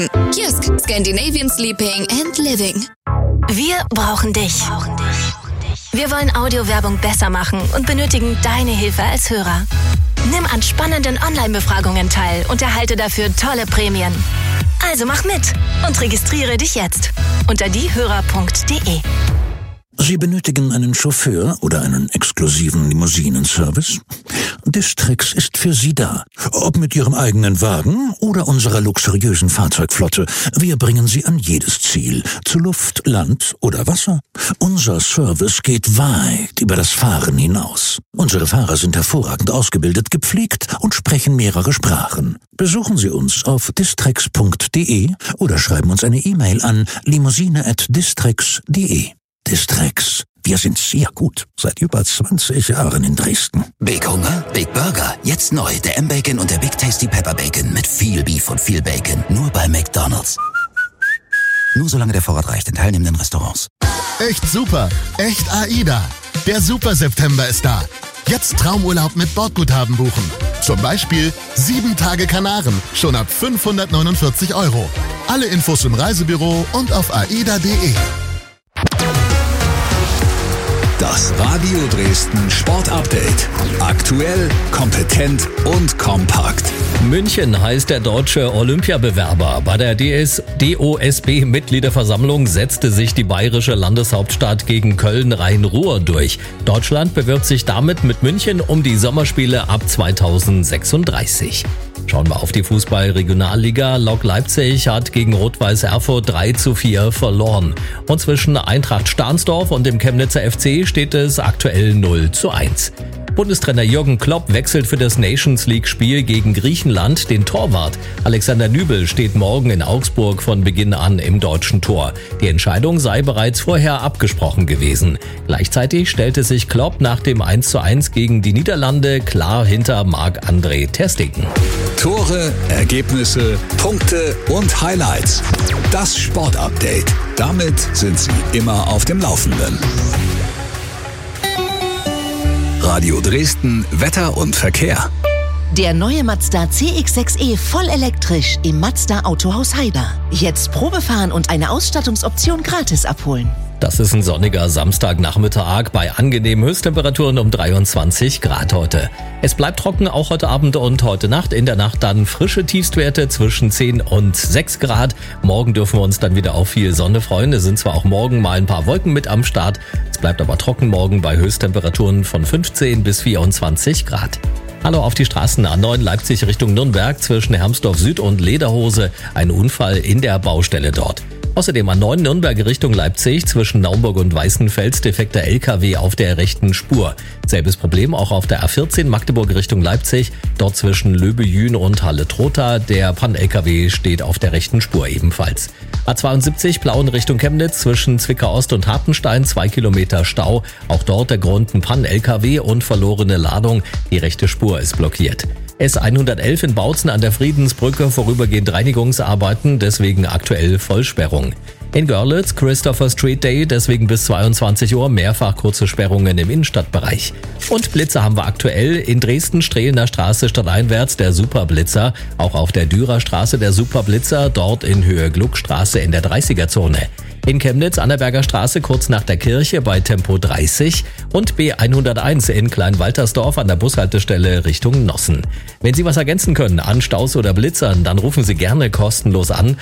Jysk, Scandinavian Sleeping and Living. Wir brauchen dich. Wir wollen Audiowerbung besser machen und benötigen deine Hilfe als Hörer. Nimm an spannenden Online-Befragungen teil und erhalte dafür tolle Prämien. Also mach mit und registriere dich jetzt unter diehörer.de. Sie benötigen einen Chauffeur oder einen exklusiven Limousinenservice? Distrix ist für Sie da. Ob mit Ihrem eigenen Wagen oder unserer luxuriösen Fahrzeugflotte. Wir bringen Sie an jedes Ziel. Zu Luft, Land oder Wasser. Unser Service geht weit über das Fahren hinaus. Unsere Fahrer sind hervorragend ausgebildet, gepflegt und sprechen mehrere Sprachen. Besuchen Sie uns auf distrix.de oder schreiben uns eine E-Mail an limousine@distrix.de. Distrix. Wir sind sehr gut. Seit über 20 Jahren in Dresden. Big Hunger? Big Burger. Jetzt neu. Der M-Bacon und der Big Tasty Pepper Bacon. Mit viel Beef und viel Bacon. Nur bei McDonald's. Nur solange der Vorrat reicht in teilnehmenden Restaurants. Echt super. Echt AIDA. Der Super September ist da. Jetzt Traumurlaub mit Bordguthaben buchen. Zum Beispiel 7 Tage Kanaren. Schon ab 549 €. Alle Infos im Reisebüro und auf aida.de. Das Radio Dresden Sport Update. Aktuell, kompetent und kompakt. München heißt der deutsche Olympiabewerber. Bei der DOSB-Mitgliederversammlung setzte sich die bayerische Landeshauptstadt gegen Köln-Rhein-Ruhr durch. Deutschland bewirbt sich damit mit München um die Sommerspiele ab 2036. Schauen wir auf die Fußball-Regionalliga. Lok Leipzig hat gegen Rot-Weiß Erfurt 3:4 verloren. Und zwischen Eintracht Stahnsdorf und dem Chemnitzer FC steht es aktuell 0:1. Bundestrainer Jürgen Klopp wechselt für das Nations-League-Spiel gegen Griechenland den Torwart. Alexander Nübel steht morgen in Augsburg von Beginn an im deutschen Tor. Die Entscheidung sei bereits vorher abgesprochen gewesen. Gleichzeitig stellte sich Klopp nach dem 1:1 gegen die Niederlande klar hinter Marc-André ter Stegen. Tore, Ergebnisse, Punkte und Highlights. Das Sportupdate. Damit sind Sie immer auf dem Laufenden. Radio Dresden, Wetter und Verkehr. Der neue Mazda CX-6e voll elektrisch im Mazda Autohaus Heiber. Jetzt Probefahren und eine Ausstattungsoption gratis abholen. Das ist ein sonniger Samstagnachmittag bei angenehmen Höchsttemperaturen um 23 Grad heute. Es bleibt trocken auch heute Abend und heute Nacht. In der Nacht dann frische Tiefstwerte zwischen 10 und 6 Grad. Morgen dürfen wir uns dann wieder auf viel Sonne freuen. Es sind zwar auch morgen mal ein paar Wolken mit am Start. Es bleibt aber trocken morgen bei Höchsttemperaturen von 15 bis 24 Grad. Hallo auf die Straßen A9 Leipzig Richtung Nürnberg zwischen Hermsdorf Süd und Lederhose. Ein Unfall in der Baustelle dort. Außerdem A9 Nürnberg Richtung Leipzig zwischen Naumburg und Weißenfels defekter LKW auf der rechten Spur. Selbes Problem auch auf der A14 Magdeburg Richtung Leipzig. Dort zwischen Löbejün und Halle-Trotha. Der Pann-LKW steht auf der rechten Spur ebenfalls. A72 Plauen Richtung Chemnitz zwischen Zwickau Ost und Hartenstein 2 Kilometer Stau. Auch dort der Grund ein Pann-LKW und verlorene Ladung. Die rechte Spur ist blockiert. S111 in Bautzen an der Friedensbrücke vorübergehend Reinigungsarbeiten, deswegen aktuell Vollsperrung. In Görlitz Christopher Street Day, deswegen bis 22 Uhr mehrfach kurze Sperrungen im Innenstadtbereich. Und Blitzer haben wir aktuell in Dresden Strehlener Straße stadteinwärts der Superblitzer, auch auf der Dürerstraße der Superblitzer, dort in Höhe Gluckstraße in der 30er-Zone. In Chemnitz Annaberger Straße kurz nach der Kirche bei Tempo 30 und B101 in Kleinwaltersdorf an der Bushaltestelle Richtung Nossen. Wenn Sie was ergänzen können an Staus oder Blitzern, dann rufen Sie gerne kostenlos an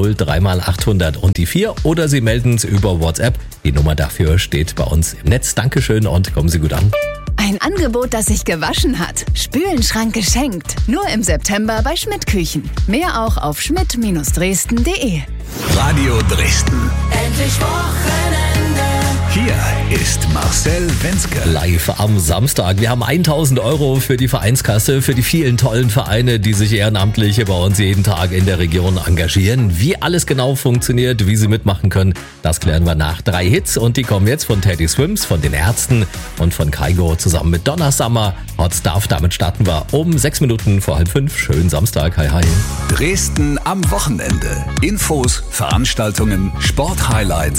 03x800 und die 4 oder Sie melden es über WhatsApp. Die Nummer dafür steht bei uns im Netz. Dankeschön und kommen Sie gut an. Ein Angebot, das sich gewaschen hat. Spülenschrank geschenkt. Nur im September bei Schmidt Küchen. Mehr auch auf schmidt-dresden.de. Radio Dresden. Endlich Wochenende. Hier ist Marcel Wenzke. Live am Samstag. Wir haben 1.000 € für die Vereinskasse, für die vielen tollen Vereine, die sich ehrenamtlich bei uns jeden Tag in der Region engagieren. Wie alles genau funktioniert, wie Sie mitmachen können, das klären wir nach 3 Hits. Und die kommen jetzt von Teddy Swims, von den Ärzten und von Kygo zusammen mit Donna Summer. Hot Stuff, damit starten wir um 6 Minuten vor 4:30. Schönen Samstag, hi hi. Dresden am Wochenende. Infos, Veranstaltungen, Sporthighlights